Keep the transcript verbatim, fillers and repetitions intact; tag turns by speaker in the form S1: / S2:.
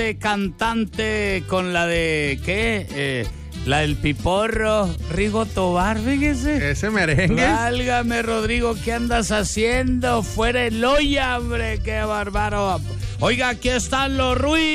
S1: cantante con la de, ¿qué? Eh, la del Piporro, Rigo Tobar, fíjese.
S2: Ese merengue.
S1: Válgame, Rodrigo, ¿qué andas haciendo? Fuera el olla, hombre, qué bárbaro. Oiga, aquí están los Ruiz.